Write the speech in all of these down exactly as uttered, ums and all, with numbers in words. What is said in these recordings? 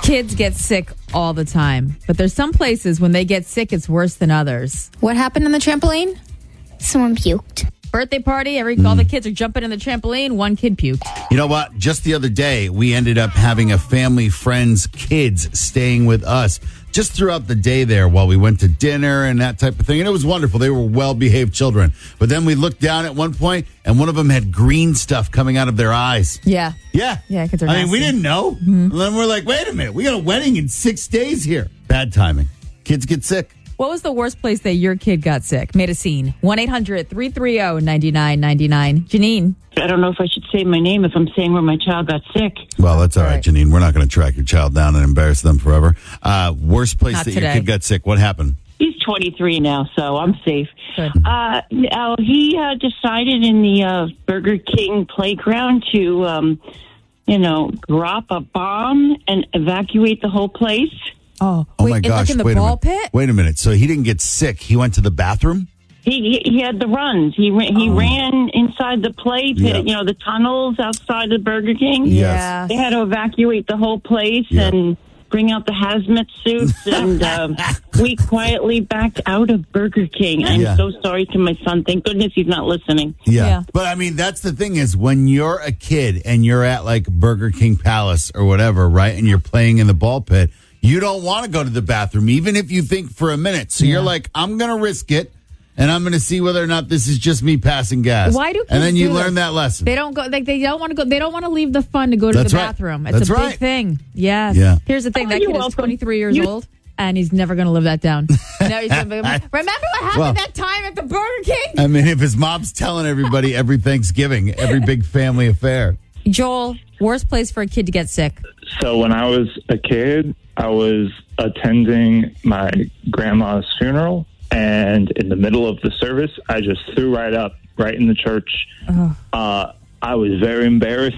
Kids get sick all the time, but there's some places when they get sick, it's worse than others. What happened on the trampoline? Someone puked. Birthday party, every, mm. all the kids are jumping in the trampoline, one kid puked. You know what? Just the other day, we ended up having a family, friends, kids staying with us just throughout the day there while we went to dinner and that type of thing. And it was wonderful. They were well-behaved children. But then we looked down at one point, and one of them had green stuff coming out of their eyes. Yeah. Yeah. Yeah, kids are I mean, nasty. we didn't know. Mm-hmm. And then we're like, wait a minute. We got a wedding in six days here. Bad timing. Kids get sick. What was the worst place that your kid got sick? Made a scene. one eight hundred three three zero nine nine nine nine. Janine. I don't know if I should say my name if I'm saying where my child got sick. Well, that's all right, right. Janine. We're not going to track your child down and embarrass them forever. Uh, worst place Not that today. your kid got sick. What happened? He's twenty-three now, so I'm safe. Good. Uh, now, he uh, decided in the uh, Burger King playground to, um, you know, drop a bomb and evacuate the whole place. Oh, Oh wait, my in- gosh! like in the wait ball a minute. pit? Wait a minute. So he didn't get sick. He went to the bathroom. He he, he had the runs. He ran, he ran inside the play pit, Yeah. you know, the tunnels outside the Burger King. Yeah. They had to evacuate the whole place Yeah. and bring out the hazmat suits, and um, we quietly backed out of Burger King. I'm Yeah. so sorry to my son. Thank goodness he's not listening. Yeah. Yeah. But I mean, that's the thing is when you're a kid and you're at like Burger King Palace or whatever, right? And you're playing in the ball pit, you don't want to go to the bathroom, even if you think for a minute. So you're like, I'm going to risk it. And I'm going to see whether or not this is just me passing gas. Why do kids And then you do learn this? that lesson. They don't go. Like they don't want to go. They don't want to leave the fun to go to That's the right. bathroom. It's That's a big right. thing. Yes. Yeah. Here's the thing. Oh, that you're kid is welcome. twenty-three years You- old, and he's never going to live that down. No, he's gonna be, remember what happened Well- that time at the Burger King? I mean, if his mom's telling everybody every Thanksgiving, every big family affair. Joel, worst place for a kid to get sick. So when I was a kid, I was attending my grandma's funeral, and in the middle of the service, I just threw right up, right in the church. Oh. Uh, I was very embarrassed,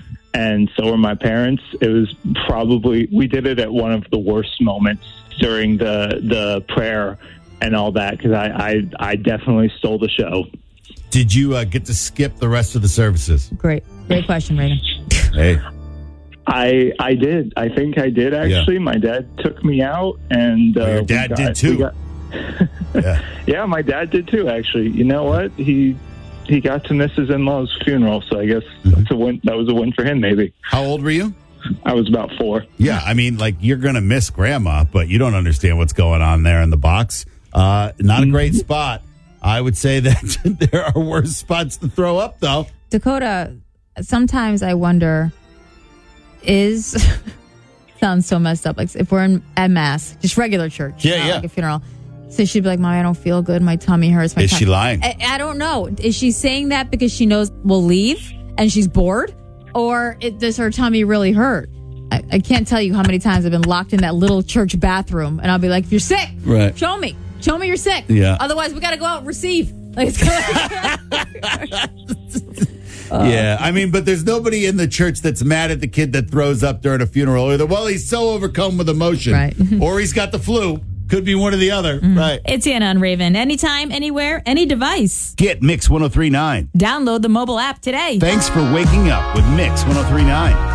and so were my parents. It was probably, we did it at one of the worst moments during the the prayer and all that, because I, I, I definitely stole the show. Did you uh, get to skip the rest of the services? Great, great question, Raven. Hey. I I did. I think I did, actually. Yeah. My dad took me out, and uh, Oh, your we dad got- did, too. we got- Yeah. Yeah, my dad did too. Actually, you know what? He he got to miss his in-laws' funeral, so I guess that's a win. That was a win for him. Maybe. How old were you? I was about four. Yeah, I mean, like, you're going to miss grandma, but you don't understand what's going on there in the box. Uh, not a great spot. I would say that there are worse spots to throw up, though. Dakota, sometimes I wonder, is sounds so messed up. Like if we're in at mass, just regular church, Yeah, not yeah. like a funeral. So she'd be like, "Mom, I don't feel good. My tummy hurts." My Is tum-" she lying? I, I don't know. Is she saying that because she knows we'll leave and she's bored, or it, does her tummy really hurt? I, I can't tell you how many times I've been locked in that little church bathroom, and I'll be like, "If you're sick, Right. show me, show me you're sick. Yeah. Otherwise, we got to go out and receive." Like, it's Yeah, I mean, but there's nobody in the church that's mad at the kid that throws up during a funeral. Either, well, he's so overcome with emotion, Right. or he's got the flu. Could be one or the other, right? It's Anna on Raven. Anytime, anywhere, any device. Get Mix one oh three point nine. Download the mobile app today. Thanks for waking up with Mix one oh three point nine.